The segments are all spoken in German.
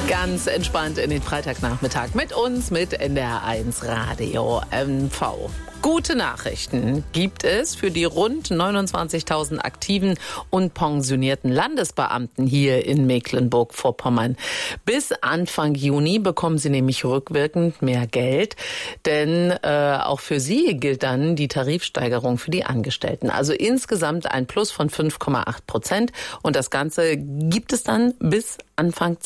Ganz entspannt in den Freitagnachmittag mit uns, mit NDR1 Radio MV. Gute Nachrichten gibt es für die rund 29.000 aktiven und pensionierten Landesbeamten hier in Mecklenburg-Vorpommern. Bis Anfang Juni bekommen sie nämlich rückwirkend mehr Geld, denn auch für sie gilt dann die Tarifsteigerung für die Angestellten. Also insgesamt ein Plus von 5,8% und das Ganze gibt es dann bis Anfang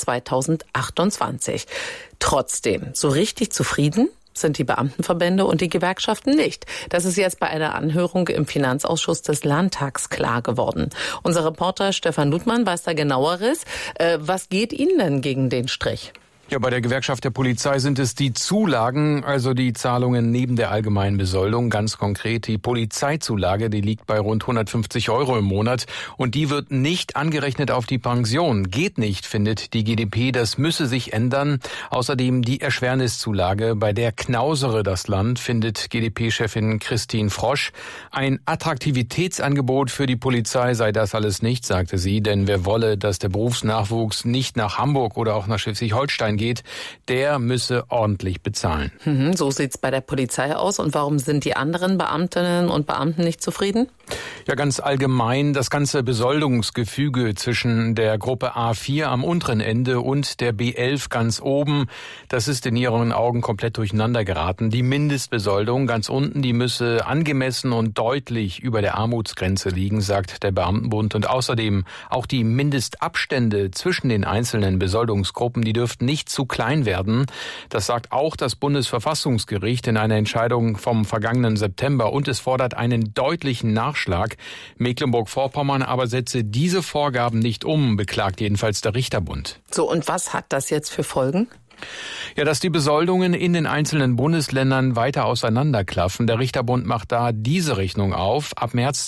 2028. Trotzdem, so richtig zufrieden sind die Beamtenverbände und die Gewerkschaften nicht. Das ist jetzt bei einer Anhörung im Finanzausschuss des Landtags klar geworden. Unser Reporter Stefan Ludmann weiß da Genaueres. Was geht Ihnen denn gegen den Strich? Ja, bei der Gewerkschaft der Polizei sind es die Zulagen, also die Zahlungen neben der allgemeinen Besoldung. Ganz konkret die Polizeizulage, die liegt bei rund 150 € im Monat. Und die wird nicht angerechnet auf die Pension. Geht nicht, findet die GdP. Das müsse sich ändern. Außerdem die Erschwerniszulage, bei der knausere das Land, findet GdP-Chefin Christine Frosch. Ein Attraktivitätsangebot für die Polizei sei das alles nicht, sagte sie. Denn wer wolle, dass der Berufsnachwuchs nicht nach Hamburg oder auch nach Schleswig-Holstein geht, der müsse ordentlich bezahlen. So sieht's bei der Polizei aus. Und warum sind die anderen Beamtinnen und Beamten nicht zufrieden? Ja, ganz allgemein das ganze Besoldungsgefüge zwischen der Gruppe A4 am unteren Ende und der B11 ganz oben, das ist in ihren Augen komplett durcheinander geraten. Die Mindestbesoldung ganz unten, die müsse angemessen und deutlich über der Armutsgrenze liegen, sagt der Beamtenbund. Und außerdem auch die Mindestabstände zwischen den einzelnen Besoldungsgruppen, die dürften nicht zu klein werden. Das sagt auch das Bundesverfassungsgericht in einer Entscheidung vom vergangenen September. Und es fordert einen deutlichen Nachschlag. Mecklenburg-Vorpommern aber setze diese Vorgaben nicht um, beklagt jedenfalls der Richterbund. So, und was hat das jetzt für Folgen? Ja, dass die Besoldungen in den einzelnen Bundesländern weiter auseinanderklaffen. Der Richterbund macht da diese Rechnung auf. Ab März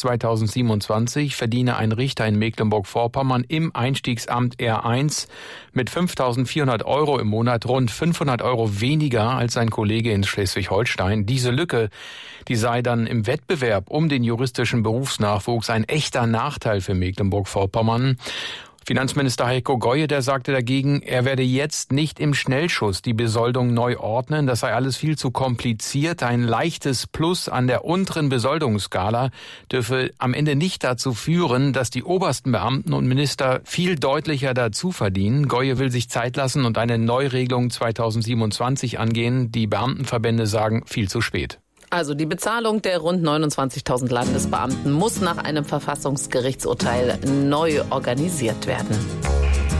2027 verdiene ein Richter in Mecklenburg-Vorpommern im Einstiegsamt R1 mit 5.400 € im Monat rund 500 € weniger als sein Kollege in Schleswig-Holstein. Diese Lücke, die sei dann im Wettbewerb um den juristischen Berufsnachwuchs ein echter Nachteil für Mecklenburg-Vorpommern. Finanzminister Heiko Goye, der sagte dagegen, er werde jetzt nicht im Schnellschuss die Besoldung neu ordnen. Das sei alles viel zu kompliziert. Ein leichtes Plus an der unteren Besoldungsskala dürfe am Ende nicht dazu führen, dass die obersten Beamten und Minister viel deutlicher dazu verdienen. Goye will sich Zeit lassen und eine Neuregelung 2027 angehen. Die Beamtenverbände sagen, viel zu spät. Also die Bezahlung der rund 29.000 Landesbeamten muss nach einem Verfassungsgerichtsurteil neu organisiert werden.